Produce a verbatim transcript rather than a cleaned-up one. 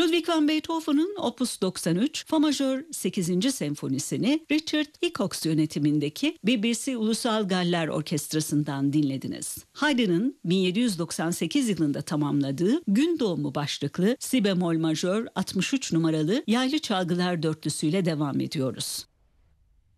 Ludwig van Beethoven'ın Opus doksan üç Fa majör sekizinci senfonisini Richard Hickox yönetimindeki B B C Ulusal Galler Orkestrası'ndan dinlediniz. Haydn'ın bin yedi yüz doksan sekiz yılında tamamladığı Gün Doğumu başlıklı si bemol majör altmış üç numaralı yaylı çalgılar dörtlüsüyle devam ediyoruz.